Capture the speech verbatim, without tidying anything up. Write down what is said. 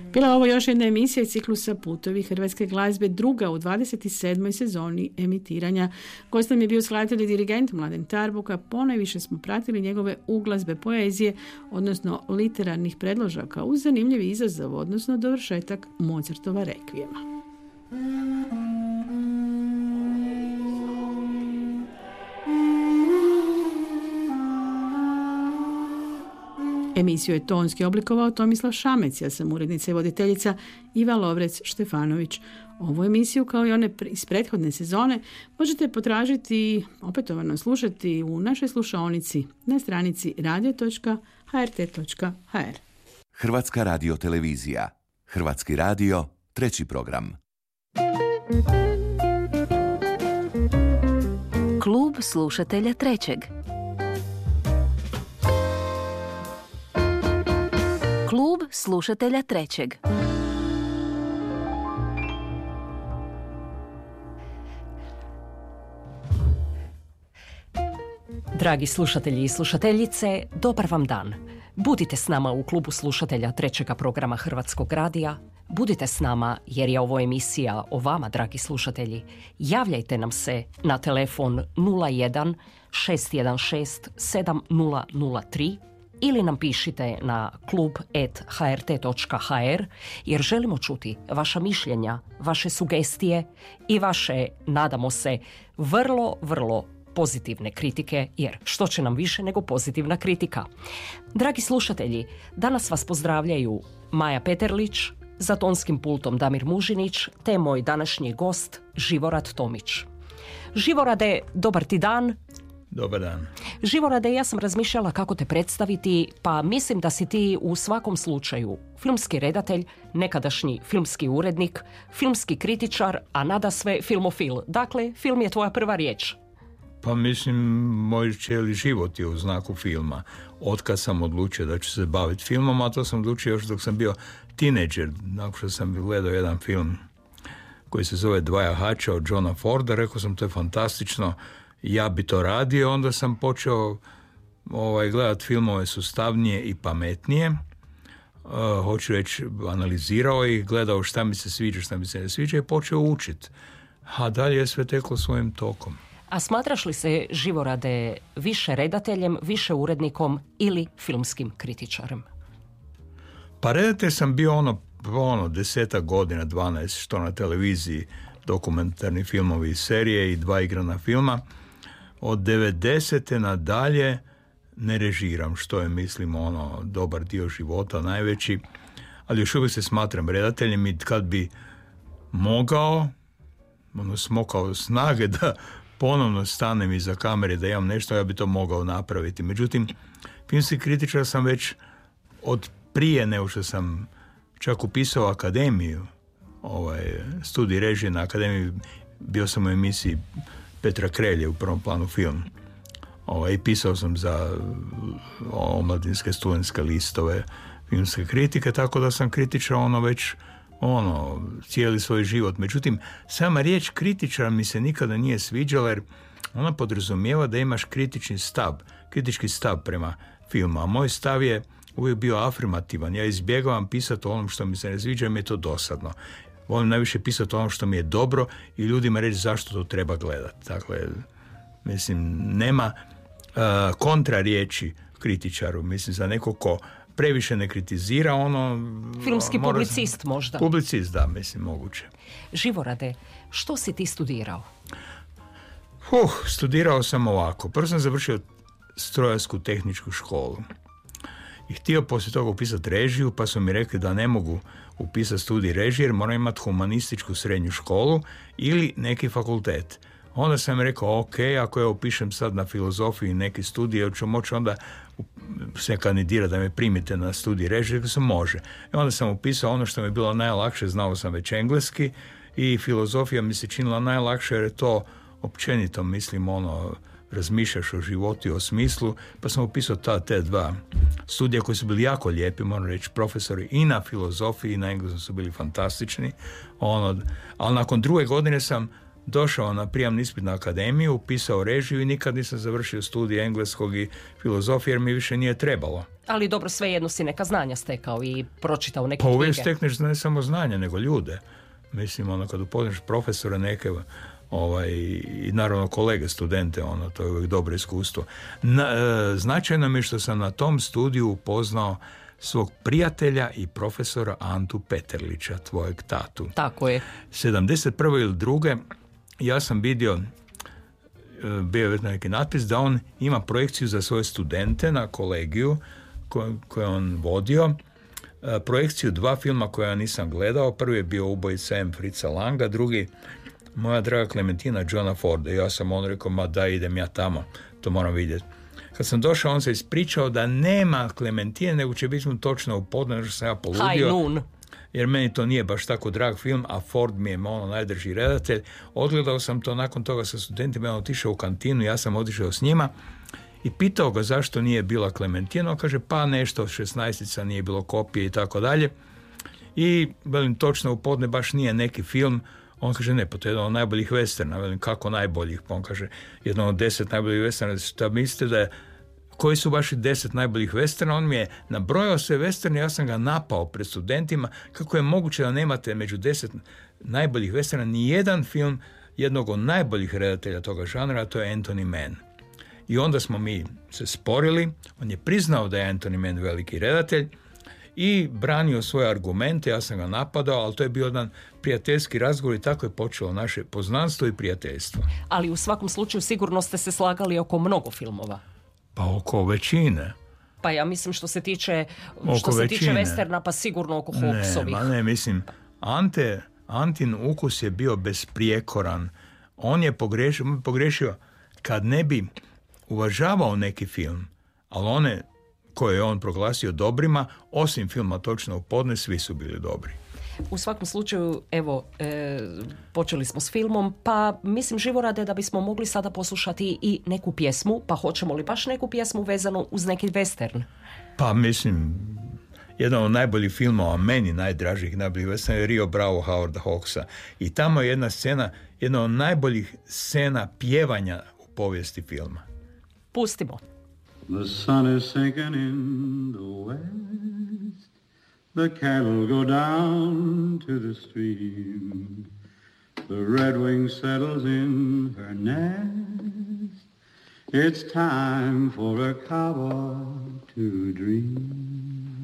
Bila je ovo još jedna emisija iz ciklusa Putovi hrvatske glazbe, druga u dvadeset sedmoj sezoni emitiranja. Gost nam je bio skladatelj i dirigent Mladen Tarbuka. Ponajviše smo pratili njegove uglazbe poezije, odnosno literarnih predložaka, uz zanimljivi izazov, odnosno dovršetak Mozartova rekvijema. Emisiju je tonski oblikovao Tomislav Šamec, ja sam urednica i voditeljica Iva Lovrec-Štefanović. Ovu emisiju, kao i one iz prethodne sezone, možete potražiti i opetovano slušati u našoj slušaonici na stranici radio točka h r t točka h r. Hrvatska radiotelevizija. Hrvatski radio, treći program. Klub slušatelja trećeg. Klub slušatelja trećeg. Dragi slušatelji i slušateljice, dobar vam dan. Budite s nama u klubu slušatelja trećega programa Hrvatskog radija. Budite s nama jer je ovo emisija o vama, dragi slušatelji. Javljajte nam se na telefon nula jedan šest jedan šest sedam nula nula tri ili nam pišite na klub at h r t točka h r jer želimo čuti vaša mišljenja, vaše sugestije i vaše, nadamo se, vrlo, vrlo pozitivne kritike, jer što će nam više nego pozitivna kritika. Dragi slušatelji, danas vas pozdravljaju Maja Peterlić, za tonskim pultom Damir Mužinić, te moj današnji gost Živorad Tomić. Živorade, dobar ti dan. Dobar dan. Živorade, ja sam razmišljala kako te predstaviti, pa mislim da si ti u svakom slučaju filmski redatelj, nekadašnji filmski urednik, filmski kritičar, a nadasve filmofil. Dakle, film je tvoja prva riječ. Pa mislim, moj cijeli život je u znaku filma. Otkad sam odlučio da ću se baviti filmom, a to sam odlučio još dok sam bio tineđer. Nakon što sam gledao jedan film koji se zove Dva jahača od Johna Forda, rekao sam to je fantastično, ja bi to radio, onda sam počeo ovaj, gledati filmove sustavnije i pametnije. Uh, hoću reći, analizirao ih, gledao šta mi se sviđa, šta mi se ne sviđa i počeo učiti. A dalje je sve teklo svojim tokom. A smatraš li se, Živorade, više redateljem, više urednikom ili filmskim kritičarem? Pa redatelj sam bio ono, ono desetak godina, dvanaest, što na televiziji, dokumentarni filmovi i serije i dva igrana filma. Od devedesete nadalje ne režiram, što je, mislim, ono, dobar dio života, najveći, ali još uvijek se smatram redateljem i kad bi mogao, ono, smokao snage da ponovno stanem iza kamere, da imam nešto, ja bi to mogao napraviti. Međutim, filmski kritičar sam već od prije nego što sam čak upisao akademiju, ovaj, studij režije na akademiji, bio sam u emisiji Petra Krelje u prvom planu film. Ovaj, pisao sam za omladinske studentske listove filmske kritike, tako da sam kritičar ono već ono, cijeli svoj život. Međutim, sama riječ kritičar mi se nikada nije sviđala jer ona podrazumijeva da imaš kritični stav, kritički stav prema filmu. A moj stav je uvijek bio afirmativan. Ja izbjegavam pisati o onom što mi se ne sviđa jer mi je to dosadno. Volim najviše pisati o onom što mi je dobro i ljudima reći zašto to treba gledati. Dakle, mislim, nema uh, kontra riječi kritičaru. Mislim, za neko ko previše ne kritizira, ono... Filmski mora, publicist možda. Publicist, da, mislim, moguće. Živorade, što si ti studirao? Uh, studirao sam ovako. Prvo sam završio strojarsku tehničku školu. I htio poslije toga upisati režiju, pa su mi rekli da ne mogu upisati studij režije jer moram imati humanističku srednju školu ili neki fakultet. Onda sam rekao, ok, ako ja upišem sad na filozofiju i neki studij, ću moći onda se kandidirati da me primite na studij režije, ako se može. I onda sam upisao ono što mi je bilo najlakše, znao sam već engleski i filozofija mi se činila najlakše jer je to općenito, mislim, ono, razmišljaš o životu i o smislu, pa sam upisao ta te dva studija koji su bili jako lijepi, moram reći, profesori i na filozofiji i na engleskom su bili fantastični. Ono, ali nakon druge godine sam došao na prijamni ispit na akademiju, upisao režiju i nikad nisam završio studij engleskog i filozofije jer mi više nije trebalo. Ali dobro, svejedno si neka znanja stekao i pročitao neke pa knjige. Pa uvijek stekneš ne samo znanja, nego ljude. Mislim, ono, kad upoznaš profesore neke, ovaj, i naravno kolege, studente, ono, to je uvijek dobro iskustvo. Na, e, značajno mi je što sam na tom studiju upoznao svog prijatelja i profesora Antu Peterlića, tvojeg tatu. Tako je. sedamdeset prve ili druge ja sam vidio, bio je neki natpis da on ima projekciju za svoje studente na kolegiju koju koje on vodio. Projekciju dva filma koje ja nisam gledao. Prvi je bio Ubojica M. Fritza Langa, drugi Moja draga Klementina Johna Forda. Ja sam on rekao, ma da idem ja tamo, to moram vidjeti. Kad sam došao, on se ispričao da nema Klementine, nego će biti mu točno u podne, što sam ja poludio. Jer meni to nije baš tako drag film, a Ford mi je ono najdrži redatelj. Odgledao sam to nakon toga sa studentima, on otišao u kantinu, ja sam otišao s njima i pitao ga zašto nije bila Klementina. On kaže, pa nešto, šesnaestica nije bilo kopije i tako dalje. I, velim, točno u podne baš nije neki film. On kaže, ne, pa to je jedan od najboljih westerna. Velim, kako najboljih? Pa on kaže, jedan od deset najboljih westerna. Šta mislite da je, koji su vaši deset najboljih westerna? On mi je nabrojao sve westerne, ja sam ga napao pred studentima. Kako je moguće da nemate među deset najboljih westerna ni jedan film jednog od najboljih redatelja toga žanra, a to je Anthony Mann. I onda smo mi se sporili, on je priznao da je Anthony Mann veliki redatelj i branio svoje argumente, ja sam ga napadao, ali to je bio jedan prijateljski razgovor i tako je počelo naše poznanstvo i prijateljstvo. Ali u svakom slučaju sigurno ste se slagali oko mnogo filmova. Pa oko većine. Pa ja mislim što se tiče, oko što se većine. tiče westerna, pa sigurno oko Hawksovih. Ne, ma ne, mislim, Ante, Antin ukus je bio besprijekoran. On je pogrešio, pogrešio kad ne bi uvažavao neki film, ali one koje je on proglasio dobrima, osim filma Točno u podne, svi su bili dobri. U svakom slučaju, evo, e, počeli smo s filmom, pa mislim, Živorade, da bismo mogli sada poslušati i neku pjesmu, pa hoćemo li baš neku pjesmu vezanu uz neki western? Pa mislim, jedan od najboljih filmova, meni najdražih, najboljih western je Rio Bravo Howarda Hawksa. I tamo je jedna scena, jedna od najboljih scena pjevanja u povijesti filma. Pustimo. The sun is sinking in the west. The cattle go down to the stream. The redwing settles in her nest. It's time for a cowboy to dream.